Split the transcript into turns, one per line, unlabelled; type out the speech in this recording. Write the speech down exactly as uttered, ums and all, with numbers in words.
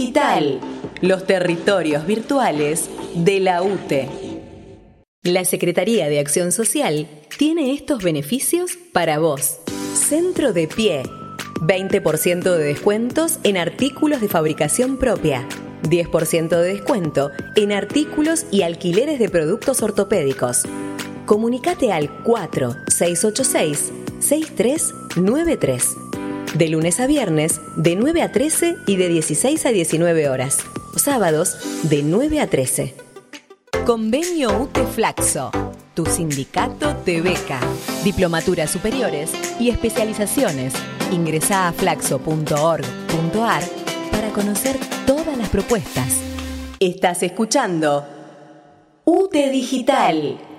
Digital, los territorios virtuales de la U T E. La Secretaría de Acción Social tiene estos beneficios para vos. Centro de Pie, veinte por ciento de descuentos en artículos de fabricación propia, diez por ciento de descuento en artículos y alquileres de productos ortopédicos. Comunicate al cuatro seis ocho seis, seis tres nueve tres. De lunes a viernes, de nueve a trece y de dieciséis a diecinueve horas. Sábados, de nueve a trece. Convenio U T E Flaxo. Tu sindicato te beca. Diplomaturas superiores y especializaciones. Ingresá a flaxo punto org punto ar para conocer todas las propuestas. Estás escuchando U T E Digital.